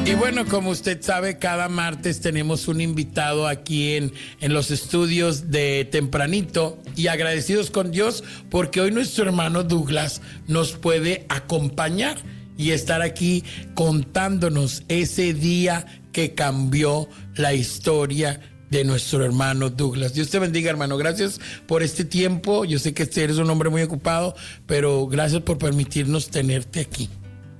Y bueno, como usted sabe, cada martes tenemos un invitado aquí en los estudios de Tempranito, y agradecidos con Dios porque hoy nuestro hermano Douglas nos puede acompañar y estar aquí contándonos ese día que cambió la historia de nuestro hermano Douglas. Dios te bendiga, hermano. Gracias por este tiempo. Yo sé que eres un hombre muy ocupado, pero gracias por permitirnos tenerte aquí.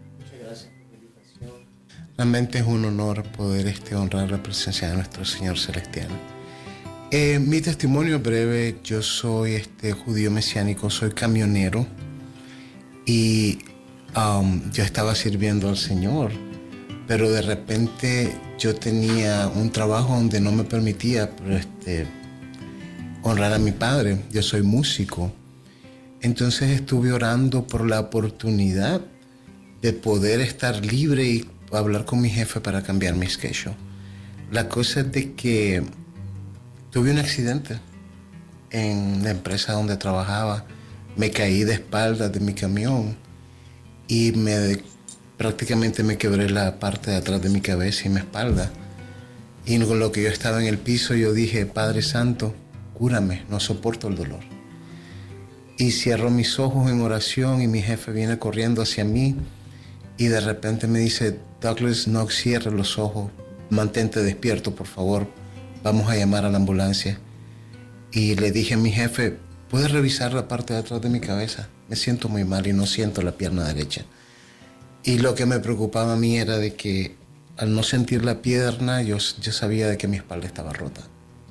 Realmente es un honor poder honrar la presencia de nuestro Señor Celestial. Mi testimonio breve: yo soy judío mesiánico, soy camionero, y yo estaba sirviendo al Señor, pero de repente yo tenía un trabajo donde no me permitía honrar a mi padre. Yo soy músico, entonces estuve orando por la oportunidad de poder estar libre y hablar con mi jefe para cambiar mi schedule. La cosa es de que tuve un accidente en la empresa donde trabajaba. Me caí de espaldas de mi camión y prácticamente me quebré la parte de atrás de mi cabeza y mi espalda. Y con lo que yo estaba en el piso, yo dije: Padre Santo, cúrame, no soporto el dolor. Y cierro mis ojos en oración y mi jefe viene corriendo hacia mí y de repente me dice: Douglas, no cierres los ojos, mantente despierto, por favor, vamos a llamar a la ambulancia. Y le dije a mi jefe: ¿puedes revisar la parte de atrás de mi cabeza? Me siento muy mal y no siento la pierna derecha. Y lo que me preocupaba a mí era de que al no sentir la pierna, yo sabía de que mi espalda estaba rota.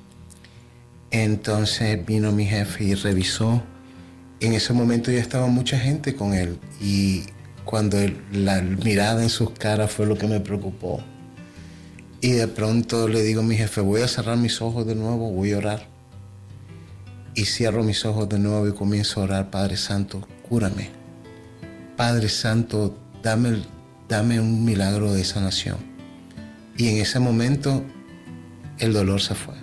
Entonces vino mi jefe y revisó. En ese momento ya estaba mucha gente con él, y cuando la mirada en sus caras fue lo que me preocupó. Y de pronto le digo a mi jefe: voy a cerrar mis ojos de nuevo, voy a orar. Y cierro mis ojos de nuevo y comienzo a orar: Padre Santo, cúrame. Padre Santo, dame un milagro de sanación. Y en ese momento el dolor se fue.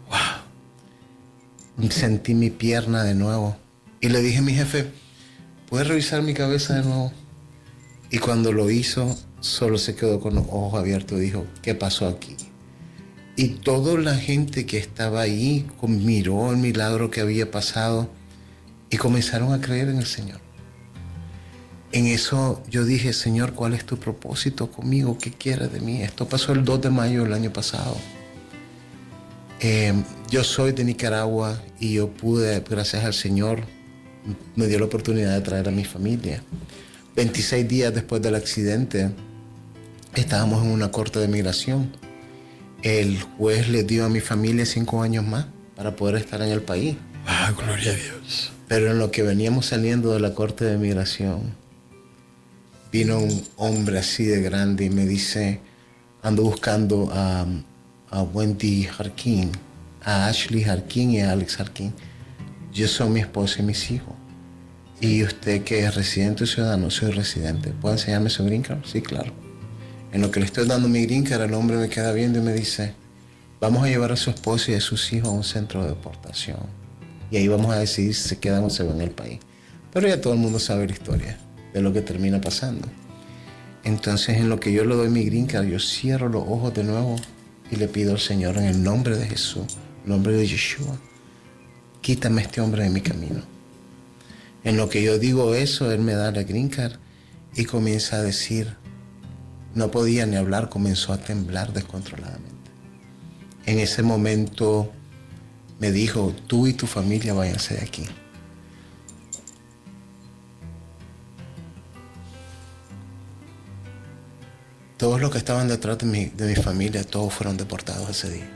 ¡Wow! Sentí mi pierna de nuevo. Y le dije a mi jefe: ¿puedes revisar mi cabeza de nuevo? Y cuando lo hizo, solo se quedó con los ojos abiertos y dijo: ¿qué pasó aquí? Y toda la gente que estaba ahí miró el milagro que había pasado y comenzaron a creer en el Señor. En eso yo dije: Señor, ¿cuál es tu propósito conmigo? ¿Qué quieres de mí? Esto pasó el 2 de mayo del año pasado. Yo soy de Nicaragua y yo pude, gracias al Señor, me dio la oportunidad de traer a mi familia. 26 días después del accidente, estábamos en una corte de migración. El juez le dio a mi familia 5 años más para poder estar en el país. ¡Ah, gloria a Dios! Pero en lo que veníamos saliendo de la corte de migración, vino un hombre así de grande y me dice: ando buscando a Wendy Jarquín, a Ashley Jarquín y a Alex Jarquín. Yo soy mi esposa y mis hijos. ¿Y usted que es residente o ciudadano? Soy residente. ¿Puede enseñarme su green card? Sí, claro. En lo que le estoy dando mi green card, el hombre me queda viendo y me dice: vamos a llevar a su esposa y a sus hijos a un centro de deportación. Y ahí vamos a decidir si se quedan o se van en el país. Pero ya todo el mundo sabe la historia de lo que termina pasando. Entonces, en lo que yo le doy mi green card, yo cierro los ojos de nuevo y le pido al Señor, en el nombre de Jesús, en el nombre de Yeshua: quítame a este hombre de mi camino. En lo que yo digo eso, él me da la green card y comienza a decir, no podía ni hablar, comenzó a temblar descontroladamente. En ese momento me dijo: tú y tu familia váyanse de aquí. Todos los que estaban detrás de mi familia, todos fueron deportados ese día.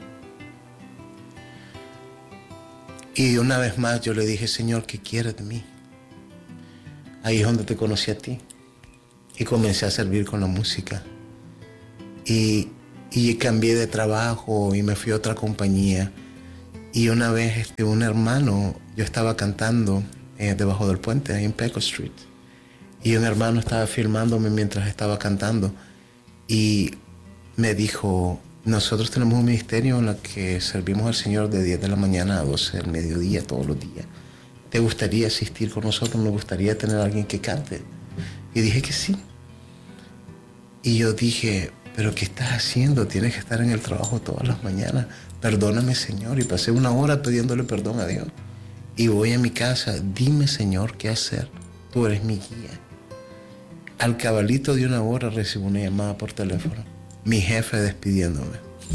Y una vez más yo le dije: Señor, ¿qué quieres de mí? Ahí es donde te conocí a ti. Y comencé a servir con la música. Y cambié de trabajo y me fui a otra compañía. Y una vez un hermano, yo estaba cantando debajo del puente, ahí en Peco Street. Y un hermano estaba filmándome mientras estaba cantando. Y me dijo: nosotros tenemos un ministerio en el que servimos al Señor de 10 de la mañana a 12 del mediodía todos los días. ¿Te gustaría asistir con nosotros? Me gustaría tener a alguien que cante. Y dije que sí. Y yo dije: pero ¿qué estás haciendo? Tienes que estar en el trabajo todas las mañanas. Perdóname, Señor. Y pasé una hora pidiéndole perdón a Dios. Y voy a mi casa, dime, Señor, qué hacer. Tú eres mi guía. Al cabalito de una hora recibo una llamada por teléfono. Mi jefe despidiéndome.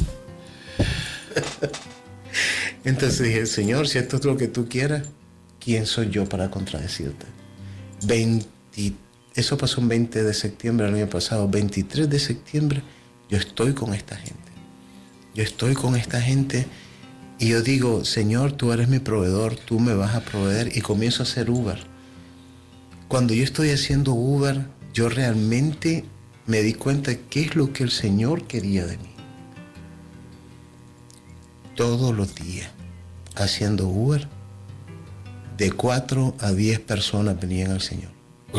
Entonces dije, Señor, si esto es lo que tú quieras, ¿quién soy yo para contradecirte? Eso pasó el 20 de septiembre del año pasado. 23 de septiembre, yo estoy con esta gente. Yo estoy con esta gente y yo digo, Señor, tú eres mi proveedor, tú me vas a proveer, y comienzo a hacer Uber. Cuando yo estoy haciendo Uber, yo realmente me di cuenta de qué es lo que el Señor quería de mí. Todos los días, haciendo Uber, de 4 a 10 personas venían al Señor.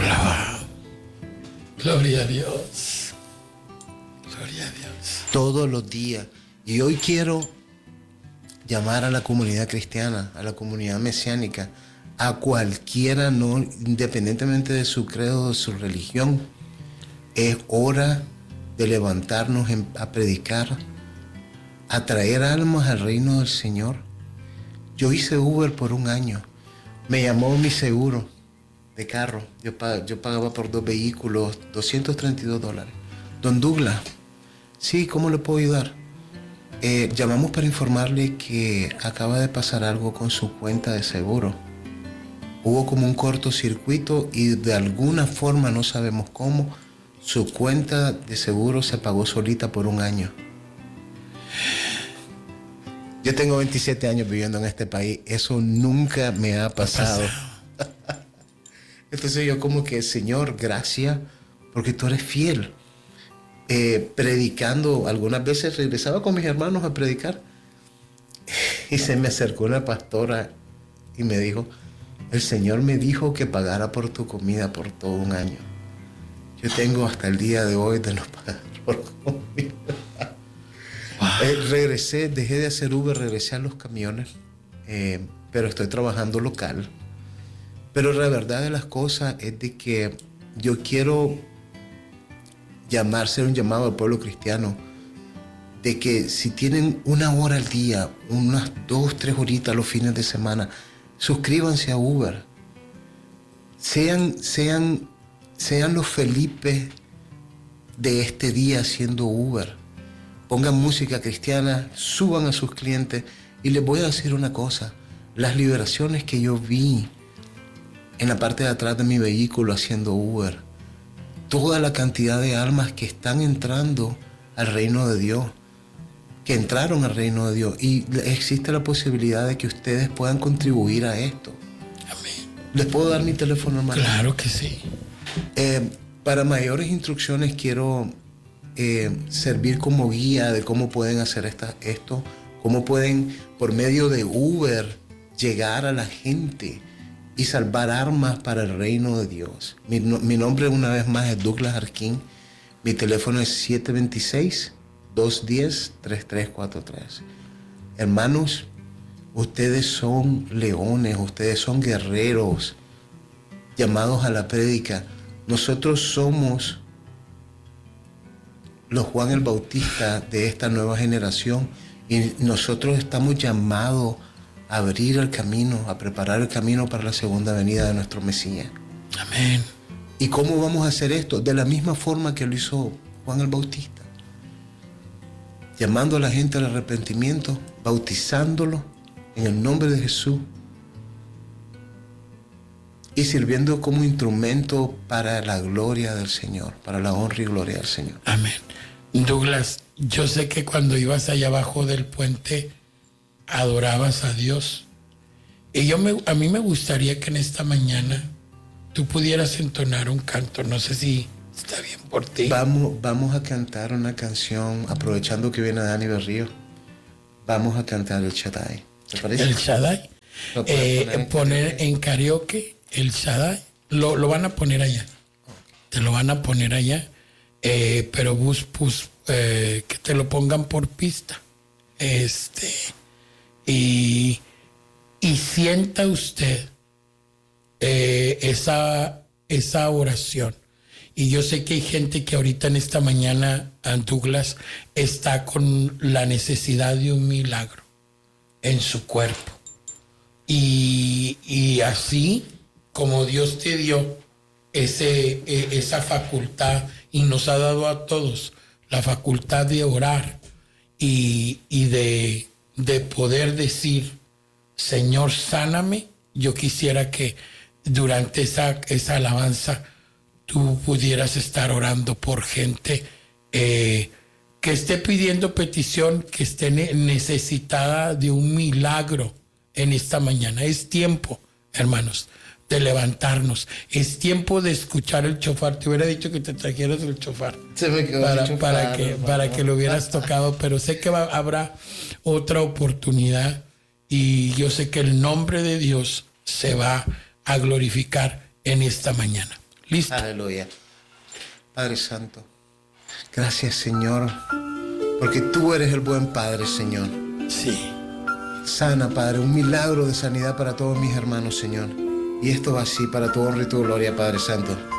Gloria a Dios. Gloria a Dios. Todos los días. Y hoy quiero llamar a la comunidad cristiana, a la comunidad mesiánica, a cualquiera, no, independientemente de su credo, de su religión. Es hora de levantarnos a predicar, a traer almas al reino del Señor. Yo hice Uber por un año. Me llamó mi seguro de carro. Yo pagaba por 2 vehículos $232. Don Douglas, sí, ¿cómo le puedo ayudar? Llamamos para informarle que acaba de pasar algo con su cuenta de seguro. Hubo como un cortocircuito y de alguna forma, no sabemos cómo, su cuenta de seguro se pagó solita por un año. Yo tengo 27 años viviendo en este país. Eso nunca me ha pasado. Entonces yo como que, Señor, gracias, porque tú eres fiel. Predicando, algunas veces regresaba con mis hermanos a predicar y se me acercó una pastora y me dijo, el Señor me dijo que pagara por tu comida por todo un año. Yo tengo hasta el día de hoy de no pagar por comida. Regresé, dejé de hacer Uber, regresé a los camiones, pero estoy trabajando local. Pero la verdad de las cosas es de que yo quiero ser un llamado al pueblo cristiano, de que si tienen una hora al día, unas 2, 3 horitas los fines de semana, suscríbanse a Uber. Sean los Felipes de este día haciendo Uber. Pongan música cristiana, suban a sus clientes. Y les voy a decir una cosa, las liberaciones que yo vi en la parte de atrás de mi vehículo haciendo Uber, toda la cantidad de almas que están entrando al reino de Dios, que entraron al reino de Dios, y existe la posibilidad de que ustedes puedan contribuir a esto. Amén. ¿Les puedo dar mi teléfono, hermano? Claro que sí. Para mayores instrucciones quiero servir como guía de cómo pueden hacer esto, cómo pueden por medio de Uber llegar a la gente y salvar almas para el reino de Dios. Mi nombre una vez más es Douglas Arquín. Mi teléfono es 726-210-3343. Hermanos, ustedes son leones, ustedes son guerreros llamados a la prédica. Nosotros somos los Juan el Bautista de esta nueva generación y nosotros estamos llamados a abrir el camino, a preparar el camino para la segunda venida de nuestro Mesías. Amén. ¿Y cómo vamos a hacer esto? De la misma forma que lo hizo Juan el Bautista. Llamando a la gente al arrepentimiento, bautizándolo en el nombre de Jesús y sirviendo como instrumento para la gloria del Señor, para la honra y gloria del Señor. Amén. Douglas, yo sé que cuando ibas allá abajo del puente adorabas a Dios. Y a mí me gustaría que en esta mañana tú pudieras entonar un canto. No sé si está bien por ti. Vamos a cantar una canción, aprovechando que viene Dani Berrío. Vamos a cantar el Shaddai. ¿Te parece? El Shaddai. Poner en karaoke el Shaddai. Lo van a poner allá. Te lo van a poner allá. Pero que te lo pongan por pista. Y sienta usted esa oración. Y yo sé que hay gente que ahorita en esta mañana, Douglas, está con la necesidad de un milagro en su cuerpo. Y así como Dios te dio esa facultad y nos ha dado a todos la facultad de orar y de poder decir, Señor, sáname, yo quisiera que durante esa alabanza tú pudieras estar orando por gente que esté pidiendo petición, que esté necesitada de un milagro en esta mañana. Es tiempo, hermanos, de levantarnos. Es tiempo de escuchar el chofar. Te hubiera dicho que te trajeras el chofar. Se me quedó el chofar, para que lo hubieras tocado, pero sé que habrá otra oportunidad y yo sé que el nombre de Dios se va a glorificar en esta mañana. ¿Listo? Aleluya. Padre Santo, gracias, Señor, porque tú eres el buen Padre, Señor. Sí. Sana, Padre, un milagro de sanidad para todos mis hermanos, Señor. Y esto va así para tu honra y tu gloria, Padre Santo.